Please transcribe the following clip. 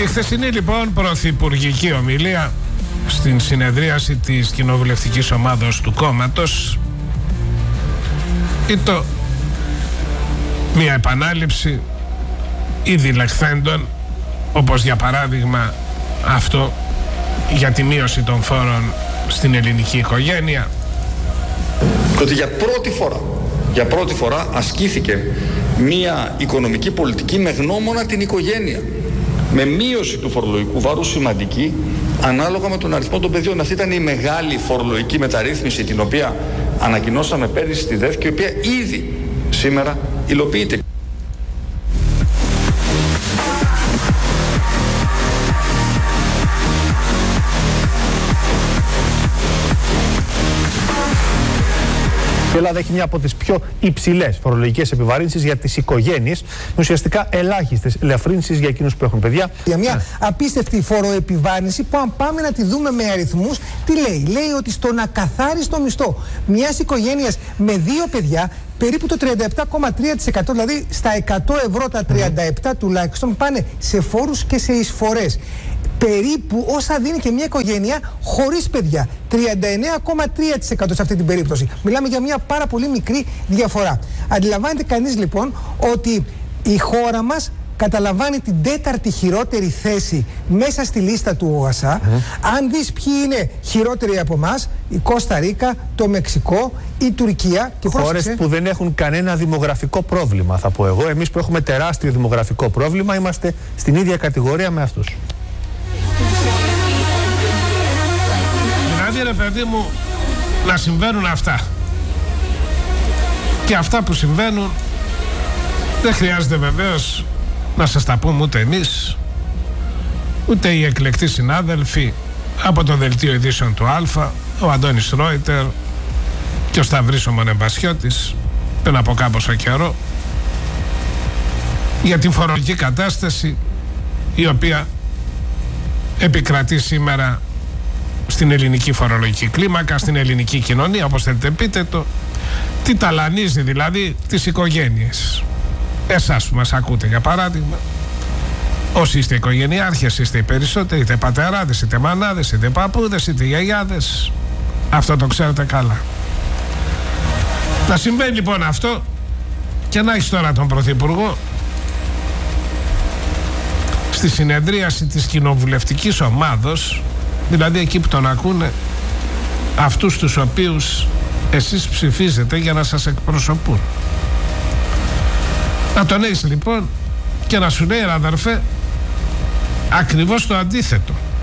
Στη χθεσινή λοιπόν πρωθυπουργική ομιλία στην συνεδρίαση της κοινοβουλευτικής ομάδος του κόμματος ήταν μια επανάληψη ήδη λεχθέντων, όπως για παράδειγμα αυτό για τη μείωση των φόρων στην ελληνική οικογένεια. Και ότι για πρώτη φορά ασκήθηκε μια οικονομική πολιτική με γνώμονα την οικογένεια, με μείωση του φορολογικού βάρους σημαντική ανάλογα με τον αριθμό των παιδιών. Αυτή ήταν η μεγάλη φορολογική μεταρρύθμιση την οποία ανακοινώσαμε πέρυσι στη ΔΕΘ και η οποία ήδη σήμερα υλοποιείται. Η Ελλάδα έχει μια από τις πιο υψηλές φορολογικές επιβαρύνσεις για τις οικογένειες, ουσιαστικά ελάχιστες ελαφρύνσεις για εκείνους που έχουν παιδιά. Για μια απίστευτη φοροεπιβάρυνση που, αν πάμε να τη δούμε με αριθμούς, τι λέει? Λέει ότι στον ακαθάριστο μισθό μιας οικογένειας με 2 παιδιά, περίπου το 37,3%, δηλαδή στα 100 ευρώ τα 37 τουλάχιστον, πάνε σε φόρους και σε εισφορές. Περίπου όσα δίνει και μια οικογένεια χωρίς παιδιά. 39,3% σε αυτή την περίπτωση. Μιλάμε για μια πάρα πολύ μικρή διαφορά. Αντιλαμβάνεται κανείς λοιπόν ότι η χώρα μας καταλαμβάνει την 4η χειρότερη θέση μέσα στη λίστα του ΟΑΣΑ. Αν δεις ποιοι είναι χειρότεροι από εμάς, η Κώστα Ρίκα, το Μεξικό, η Τουρκία. Και χώρες που δεν έχουν κανένα δημογραφικό πρόβλημα, θα πω εγώ. Εμείς που έχουμε τεράστιο δημογραφικό πρόβλημα είμαστε στην ίδια κατηγορία με αυτούς. Δηλαδή ρε παιδί μου, να συμβαίνουν αυτά. Και αυτά που συμβαίνουν δεν χρειάζεται βεβαίως να σας τα πούμε ούτε εμείς, ούτε οι εκλεκτοί συνάδελφοι από το Δελτίο Ειδήσεων του Α, ο Αντώνης Ρόιτερ και ο Σταυρής ο Μονεμπασιώτης πριν από κάποιο καιρό, για την φορολογική κατάσταση η οποία επικρατεί σήμερα στην ελληνική φορολογική κλίμακα, στην ελληνική κοινωνία, όπως θέλετε πείτε το, τι ταλανίζει δηλαδή τις οικογένειες. Εσάς που μας ακούτε για παράδειγμα, όσοι είστε οικογενειάρχες, είστε οι περισσότεροι, είτε πατεράδες, είτε μανάδες, είτε παππούδες, είτε γιαγιάδες, αυτό το ξέρετε καλά. Να συμβαίνει λοιπόν αυτό και να έχεις τώρα τον Πρωθυπουργό στη συνεδρίαση της κοινοβουλευτικής ομάδος, δηλαδή εκεί που τον ακούνε αυτούς τους οποίους εσείς ψηφίζετε για να σας εκπροσωπούν. Να τον έχεις λοιπόν και να σου λέει, αδερφέ, ακριβώς το αντίθετο.